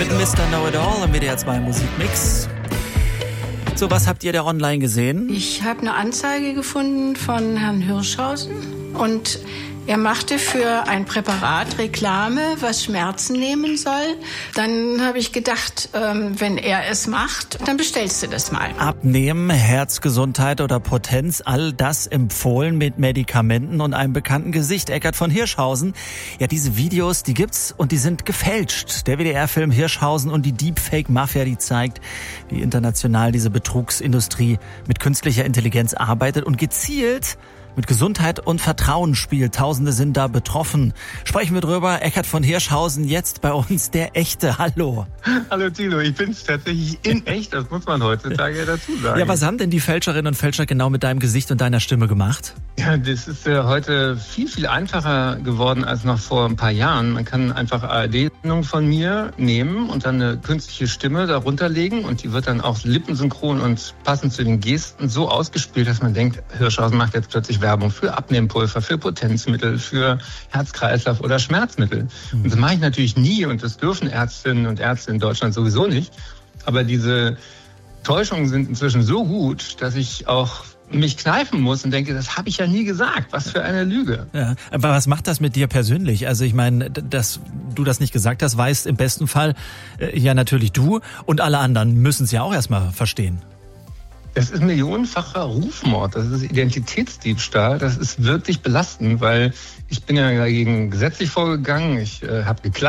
mit Mr. Know-It-All im WDR 2 Musikmix. So, was habt ihr da online gesehen? Ich habe eine Anzeige gefunden von Herrn Hirschhausen und er machte für ein Präparat Reklame, was Schmerzen nehmen soll. Dann habe ich gedacht, wenn er es macht, dann bestellst du das mal. Abnehmen, Herzgesundheit oder Potenz, all das empfohlen mit Medikamenten und einem bekannten Gesicht, Eckart von Hirschhausen. Ja, diese Videos, die gibt's und die sind gefälscht. Der WDR-Film Hirschhausen und die Deepfake-Mafia, die zeigt, wie international diese Betrugsindustrie mit künstlicher Intelligenz arbeitet und gezielt mit Gesundheit und Vertrauen spielt. Tausende sind da betroffen. Sprechen wir drüber. Eckart von Hirschhausen, jetzt bei uns der Echte. Hallo. Hallo Tilo, ich bin's tatsächlich in echt. Das muss man heutzutage ja dazu sagen. Ja, was haben denn die Fälscherinnen und Fälscher genau mit deinem Gesicht und deiner Stimme gemacht? Ja, das ist heute viel, viel einfacher geworden als noch vor ein paar Jahren. Man kann einfach ARD-Sendungen von mir nehmen und dann eine künstliche Stimme darunter legen und die wird dann auch lippensynchron und passend zu den Gesten so ausgespielt, dass man denkt, Hirschhausen macht jetzt plötzlich Werbung für Abnehmpulver, für Potenzmittel, für Herz-Kreislauf oder Schmerzmittel. Und das mache ich natürlich nie und das dürfen Ärztinnen und Ärzte in Deutschland sowieso nicht. Aber diese Täuschungen sind inzwischen so gut, dass ich auch mich kneifen muss und denke, das habe ich ja nie gesagt. Was für eine Lüge. Ja, aber was macht das mit dir persönlich? Also ich meine, dass du das nicht gesagt hast, weißt im besten Fall ja natürlich du und alle anderen müssen es ja auch erstmal verstehen. Das ist millionenfacher Rufmord, das ist Identitätsdiebstahl, das ist wirklich belastend, weil ich bin ja dagegen gesetzlich vorgegangen, ich habe geklagt.